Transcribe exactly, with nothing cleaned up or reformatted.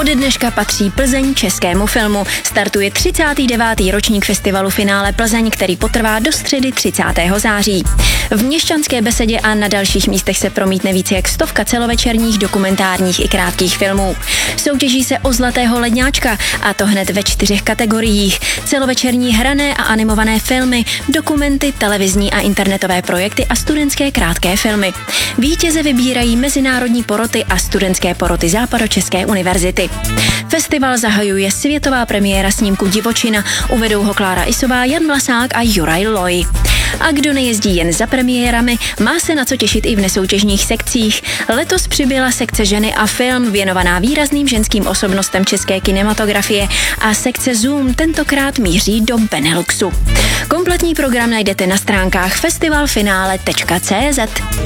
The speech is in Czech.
Od dneška patří Plzeň českému filmu. Startuje třicátý devátý ročník festivalu Finále Plzeň, který potrvá do středy třicátého září. V Měšťanské besedě a na dalších místech se promítne více jak stovka celovečerních, dokumentárních i krátkých filmů. Soutěží se o Zlatého ledňáčka, a to hned ve čtyřech kategoriích. Celovečerní hrané a animované filmy, dokumenty, televizní a internetové projekty a studentské krátké filmy. Vítěze vybírají mezinárodní poroty a studentské poroty Západočeské univerzity. Festival zahajuje světová premiéra snímku Divočina, uvedou ho Klára Isová, Jan Vlasák a Juraj Loj. A kdo nejezdí jen za premiérami, má se na co těšit i v nesoutěžních sekcích. Letos přibyla sekce Ženy a film, věnovaná výrazným ženským osobnostem české kinematografie, a sekce Zoom tentokrát míří do Beneluxu. Kompletní program najdete na stránkách festivalfinále tečka cé zet.